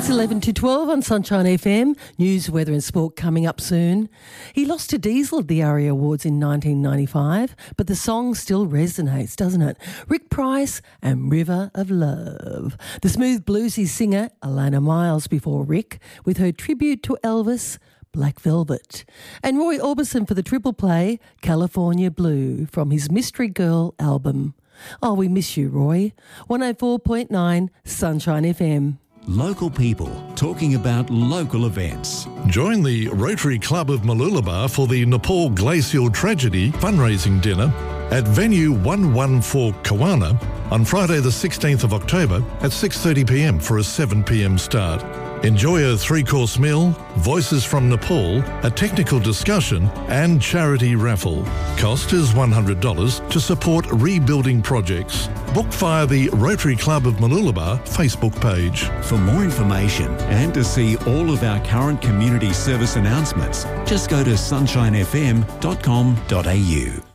It's 11 to 12 on Sunshine FM. News, weather and sport coming up soon. He lost to Diesel at the ARIA Awards in 1995, but the song still resonates, doesn't it? Rick Price and River of Love. The smooth bluesy singer Alana Miles before Rick with her tribute to Elvis, Black Velvet. And Roy Orbison for the triple play, California Blue, from his Mystery Girl album. Oh, we miss you, Roy. 104.9 Sunshine FM. Local people talking about local events. Join the Rotary Club of Mooloolaba for the Nepal Glacial Tragedy fundraising dinner at venue 114 Kawana on Friday the 16th of October at 6:30pm for a 7pm start. Enjoy a 3-course meal, voices from Nepal, a technical discussion and charity raffle. Cost is $100 to support rebuilding projects. Book via the Rotary Club of Mooloolaba Facebook page. For more information and to see all of our current community service announcements, just go to sunshinefm.com.au.